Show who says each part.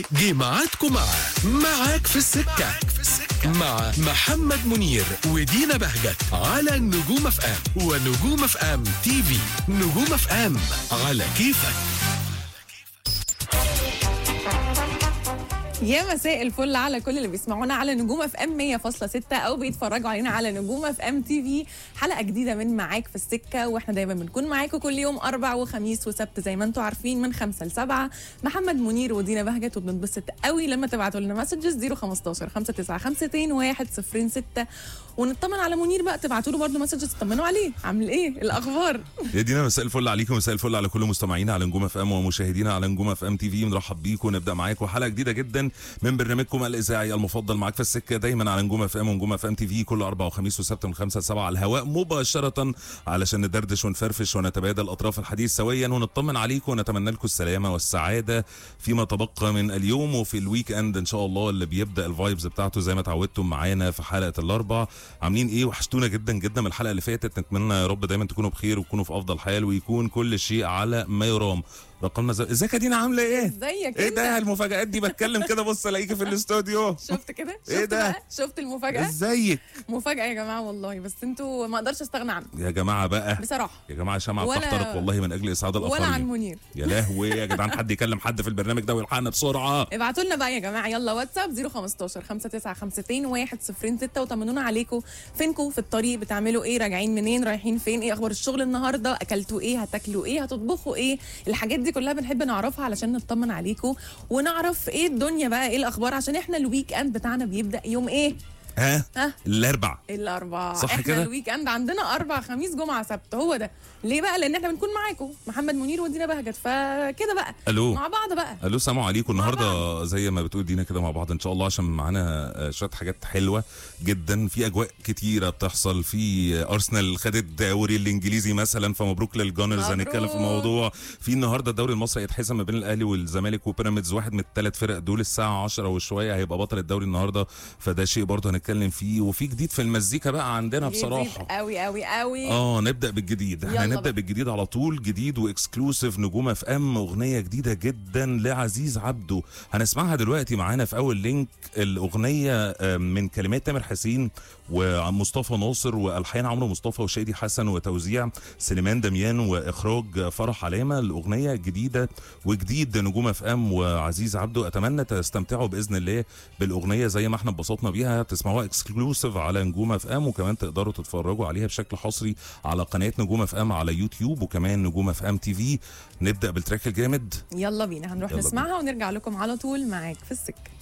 Speaker 1: جه ميعادكم معاك في السكة مع محمد منير ودينا بهجت على نجوم اف ام ونجوم اف ام تي في. نجوم اف ام على كيفك.
Speaker 2: يا مساء الفل على كل اللي بيسمعونا على نجوم اف ام 100.6 او بيتفرجوا علينا على نجوم اف ام تي في. حلقه جديده من معاك في السكه، واحنا دايما بنكون معاكم كل يوم اربع وخميس وسبت زي ما انتم عارفين من 5 ل 7. محمد منير ودينا بهجت، وبننبسط قوي لما تبعتوا لنا مسجز 015 5952 106 ونطمن على منير بقى. تبعتوا له برده مسجز تطمنوا عليه، عامل ايه الاخبار؟
Speaker 3: يا دينا مساء الفل عليكم، مساء الفل على كل مستمعينا على نجوم اف ام ومشاهدينا على نجوم اف ام تي في. بنرحب بيكم ونبدا معاكم حلقه جديده جدا من برنامجكم الاذاعي المفضل معاك في السكه، دايما على نجوم اف ام ونجوم اف ام تي في، كل اربع وخميس وسبت من 5 ل 7 على الهواء مباشره علشان ندردش ونفرفش ونتبادل اطراف الحديث سويا ونطمن عليكم ونتمنى لكم السلامه والسعاده فيما تبقى من اليوم وفي الويك اند ان شاء الله اللي بيبدا الفايبز بتاعته زي ما اتعودتم معانا في حلقه الاربع. عاملين ايه؟ وحشتونا جدا جدا من الحلقه اللي فاتت. نتمنى يا رب دايما تكونوا بخير وتكونوا في افضل حال ويكون كل شيء على ما يرام. رقمنا ازيك يا دينا، عامله ايه؟
Speaker 2: ازيك؟
Speaker 3: ايه ده المفاجآت دي؟ بتكلم كده بص الاقيكي في الاستوديو.
Speaker 2: شفت كده؟
Speaker 3: ايه ده؟
Speaker 2: شفت المفاجاه؟
Speaker 3: ازيك؟
Speaker 2: مفاجاه يا جماعه والله، بس انتوا ما اقدرش استغنى عنكم
Speaker 3: يا جماعه بقى
Speaker 2: بصراحه.
Speaker 3: يا جماعه شمعة بتحترق والله من اجل اسعاد الاخرين،
Speaker 2: ولا عن منير.
Speaker 3: يا لهوي يا جدعان، حد يكلم حد في البرنامج ده ويلحقنا بسرعه.
Speaker 2: ابعتوا لنا بقى يا جماعه، يلا واتساب 015 5952 106 وطمنونا عليكم. فينكم في الطريق؟ بتعملوا ايه؟ راجعين منين؟ رايحين فين؟ ايه اخبار الشغل النهارده؟ اكلتوا ايه؟ هتاكلوا ايه؟ هتطبخوا ايه؟ الحاجات دي كلها بنحب نعرفها علشان نطمن عليكم ونعرف ايه الدنيا بقى، ايه الاخبار، عشان احنا الويك اند بتاعنا بيبدا يوم ايه؟ الاربعاء.
Speaker 3: صح
Speaker 2: احنا
Speaker 3: كده؟
Speaker 2: الويك اند عندنا اربع خميس جمعه سبت، هو ده. ليه بقى؟ لان احنا بنكون معاكم محمد منير ودينا بهجت، فكده بقى
Speaker 3: الو
Speaker 2: مع بعض بقى.
Speaker 3: الو السلام عليكم. النهارده زي ما بتقول دينا كده مع بعض ان شاء الله، عشان معانا شويه حاجات حلوه جدا، في اجواء كتيره بتحصل. في ارسنال خد الدوري الانجليزي مثلا، فمبروك للجانرز. هنتكلم في الموضوع. في النهارده الدوري المصري هيتحسم ما بين الاهلي والزمالك وبيراميدز، واحد من الثلاث فرق دول الساعه 10 وشويه هيبقى بطل الدوري النهارده، فده شيء برضه هنتكلم فيه. وفي جديد في المزيكا بقى عندنا بصراحه
Speaker 2: قوي قوي قوي.
Speaker 3: نبدا بالجديد. احنا هنبدا بالجديد على طول، جديد واكسكلوسيف نجوم اف ام. اغنيه جديده جدا لعزيز عبده هنسمعها دلوقتي معانا في اول لينك. الاغنيه من كلمات تامر حسين ومصطفى ناصر والحان عمرو مصطفى وشادي حسن وتوزيع سليمان دميان واخراج فرح علامه. الاغنيه جديده وجديد نجوم اف ام وعزيز عبده. اتمنى تستمتعوا باذن الله بالاغنيه زي ما احنا اتبسطنا بيها. تسمعوها اكسكلوسيف على نجوم اف ام، وكمان تقدروا تتفرجوا عليها بشكل حصري على قناه نجوم اف ام على يوتيوب، وكمان نجوم اف ام تي في. نبدا بالتراك الجامد،
Speaker 2: يلا بينا، هنروح نسمعها ونرجع لكم على طول معاك في السكه.